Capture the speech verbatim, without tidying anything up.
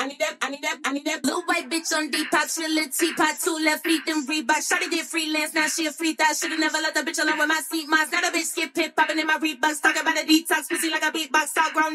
I need that, I need that, I need that blue white bitch on detox, real little teapot, two left feet, them Reebok. Shawty did freelance, now she a free thought. Should've never let the bitch alone with my seat mods. Now the bitch skip pit, popping in my Reeboks, talking about a detox, pussy like a beatbox, all grown.